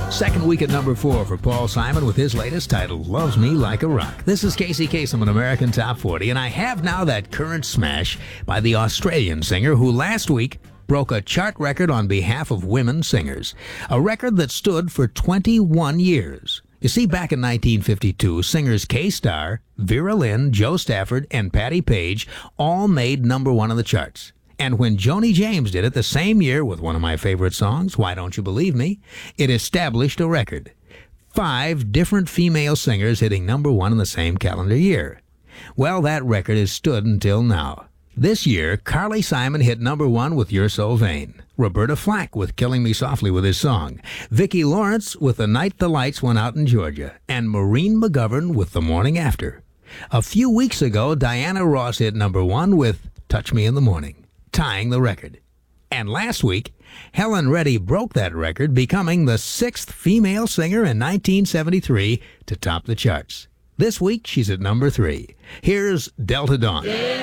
Second week at number 4 for Paul Simon with his latest title, Loves Me Like a Rock. This is Casey Kasem, an American Top 40, and I have now that current smash by the Australian singer who last week broke a chart record on behalf of women singers, a record that stood for 21 years. You see, back in 1952, singers Kay Starr, Vera Lynn, Joe Stafford, and Patti Page all made number 1 on the charts. And when Joni James did it the same year with one of my favorite songs, Why Don't You Believe Me, it established a record. 5 different female singers hitting number 1 in the same calendar year. Well, that record has stood until now. This year, Carly Simon hit number 1 with You're So Vain. Roberta Flack with Killing Me Softly with his song. Vicki Lawrence with The Night the Lights Went Out in Georgia. And Maureen McGovern with The Morning After. A few weeks ago, Diana Ross hit number 1 with Touch Me in the Morning, tying the record. And last week, Helen Reddy broke that record, becoming the 6th female singer in 1973 to top the charts. This week, she's at number 3. Here's Delta Dawn.